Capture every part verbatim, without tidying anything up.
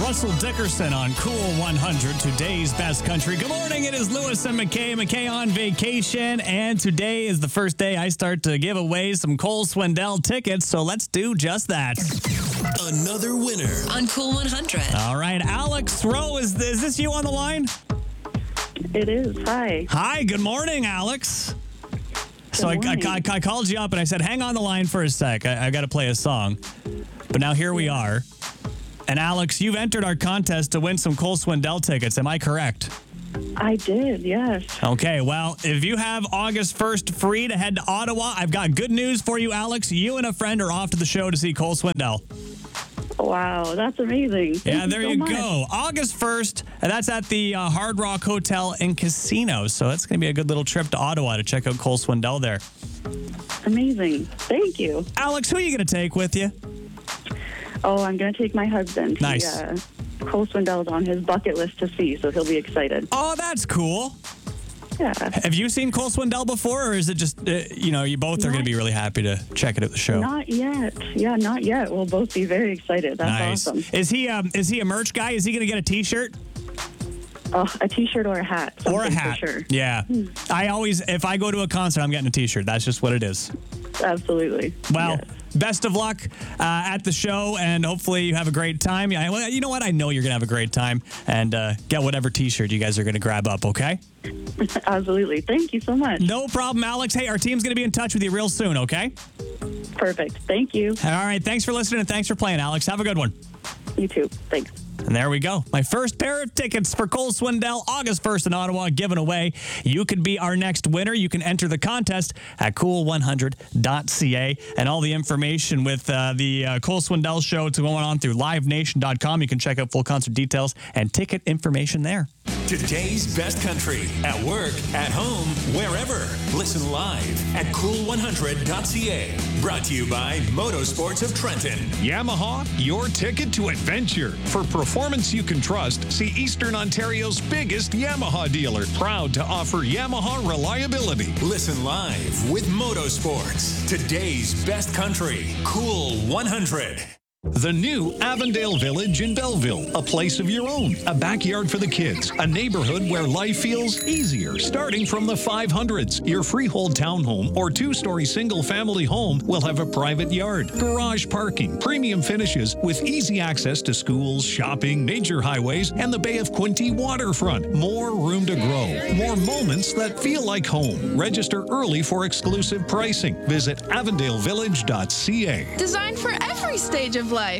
Russell Dickerson on Cool one hundred, today's best country. Good morning. It is Lewis and McKay. McKay on vacation, and today is the first day I start to give away some Cole Swindell tickets, so let's do just that. Another winner on Cool one hundred. All right, Alex Rowe, is this, is this you on the line? It is. Hi. Hi, good morning, Alex. So I, morning. I, I called you up and I said, hang on the line for a sec. I, I got to play a song. But now here we are. And Alex, you've entered our contest to win some Cole Swindell tickets. Am I correct? I did, yes. Okay, well, if you have August first free to head to Ottawa, I've got good news for you, Alex. You and a friend are off to the show to see Cole Swindell. Wow, that's amazing. Thank Yeah, there so you much. go. August first, and that's at the uh, Hard Rock Hotel and Casino. So that's going to be a good little trip to Ottawa to check out Cole Swindell there. Amazing. Thank you. Alex, who are you going to take with you? Oh, I'm going to take my husband. Nice. He, uh, Cole Swindell's on his bucket list to see, so he'll be excited. Oh, that's cool. Yeah. Have you seen Cole Swindell before, or is it just, uh, you know, you both are Not- going to be really happy to check it at the show? Not yet. Yeah, not yet. We'll both be very excited. That's Nice. awesome. Is he um, is he a merch guy? Is he going to get a T-shirt Oh, a T-shirt or a hat. or a something hat? For sure. Yeah. I always, if I go to a concert, I'm getting a T-shirt. That's just what it is. Absolutely. Well, Yes. best of luck uh, at the show, and hopefully you have a great time. Yeah, well, you know what? I know you're going to have a great time, and uh, get whatever T-shirt you guys are going to grab up, okay? Absolutely. Thank you so much. No problem, Alex. Hey, our team's going to be in touch with you real soon, okay? Perfect. Thank you. All right, thanks for listening, and thanks for playing, Alex. Have a good one. You too. Thanks. And there we go. My first pair of tickets for Cole Swindell, August first in Ottawa, given away. You could be our next winner. You can enter the contest at cool one hundred dot c a. And all the information with uh, the uh, Cole Swindell show is going on through live nation dot com. You can check out full concert details and ticket information there. Today's best country. At work, at home, wherever. Listen live at cool one hundred dot c a. Brought to you by Motorsports of Trenton. Yamaha, your ticket to adventure. For performance you can trust, see Eastern Ontario's biggest Yamaha dealer. Proud to offer Yamaha reliability. Listen live with Motorsports. Today's best country. Cool one hundred. The new Avondale Village in Belleville, a place of your own, a backyard for the kids, a neighborhood where life feels easier, starting from the five hundreds. Your freehold townhome or two-story single-family home will have a private yard, garage parking, premium finishes with easy access to schools, shopping, major highways, and the Bay of Quinte waterfront. More room to grow, more moments that feel like home. Register early for exclusive pricing. Visit avondale village dot c a. Designed for every stage of life.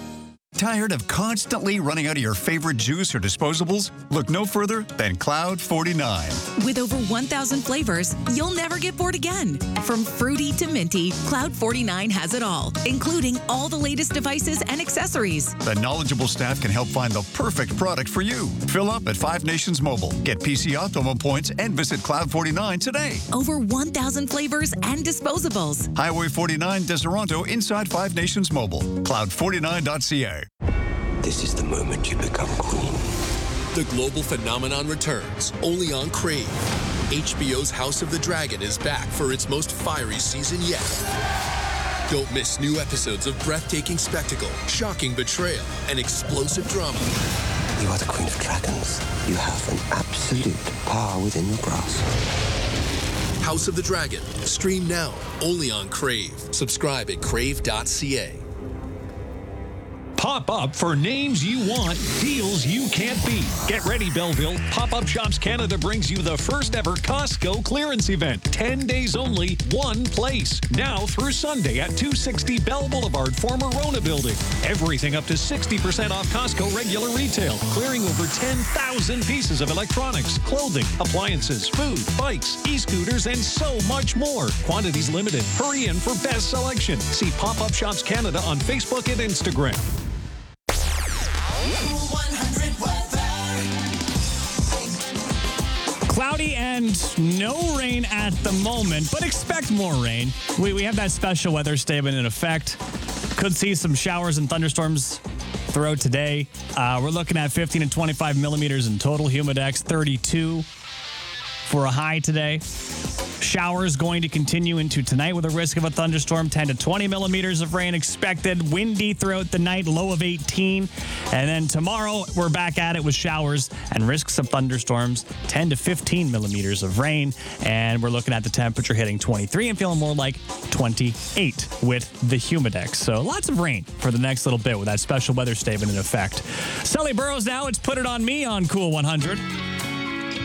Tired of constantly running out of your favorite juice or disposables? Look no further than Cloud forty-nine. With over one thousand flavors, you'll never get bored again. From fruity to minty, Cloud forty-nine has it all, including all the latest devices and accessories. The knowledgeable staff can help find the perfect product for you. Fill up at Five Nations Mobile. Get P C Optimum points and visit Cloud forty-nine today. Over one thousand flavors and disposables. Highway forty-nine, Deseronto, inside Five Nations Mobile. cloud forty-nine dot c a. This is the moment you become queen. The global phenomenon returns, only on Crave. H B O's House of the Dragon is back for its most fiery season yet. Don't miss new episodes of breathtaking spectacle, shocking betrayal, and explosive drama. You are the queen of dragons. You have an absolute power within your grasp. House of the Dragon. Stream now, only on Crave. Subscribe at crave dot c a. Pop up for names you want, deals you can't beat. Get ready, Belleville. Pop-Up Shops Canada brings you the first ever Costco clearance event. ten days only, one place. Now through Sunday at two sixty Bell Boulevard, former Rona building. Everything up to sixty percent off Costco regular retail. Clearing over ten thousand pieces of electronics, clothing, appliances, food, bikes, e-scooters, and so much more. Quantities limited. Hurry in for best selection. See Pop-Up Shops Canada on Facebook and Instagram. Cloudy and no rain at the moment, but expect more rain. We, we have that special weather statement in effect. Could see some showers and thunderstorms throughout today. Uh, we're looking at fifteen to twenty-five millimeters in total. Humidex thirty-two for a high today. Showers going to continue into tonight with a risk of a thunderstorm, ten to twenty millimeters of rain expected. Windy throughout the night, low of eighteen. And then tomorrow, we're back at it with showers and risks of thunderstorms, ten to fifteen millimeters of rain. And we're looking at the temperature hitting twenty-three and feeling more like twenty-eight with the Humidex. So lots of rain for the next little bit with that special weather statement in effect. Sully Burrows now, it's Put It On Me on Cool one hundred.